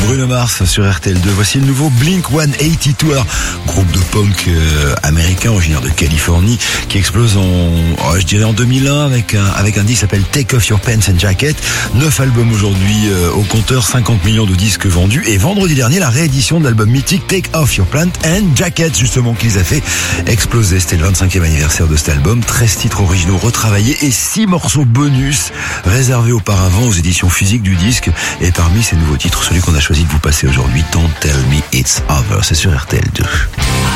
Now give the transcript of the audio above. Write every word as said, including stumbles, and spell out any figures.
Bruno Mars sur R T L deux. Voici le nouveau Blink cent quatre-vingt-deux, alors, groupe de punk euh, américain originaire de Californie qui explose en, oh, je dirais en deux mille un avec un, avec un disque qui s'appelle Take Off Your Pants and Jacket. Neuf albums aujourd'hui euh, au compteur, cinquante millions de disques vendus. Et vendredi dernier, la réédition de l'album mythique Take Off Your Pants and Jacket, justement, qu'ils a fait exploser. C'était le vingt-cinquième anniversaire de cet album. treize titres originaux retravaillés et six morceaux bonus réservés auparavant aux éditions physiques du disque. Et parmi ces nouveaux titres, celui qu'on a choisi de vous passer aujourd'hui, Don't Tell Me It's Over. C'est sur R T L deux.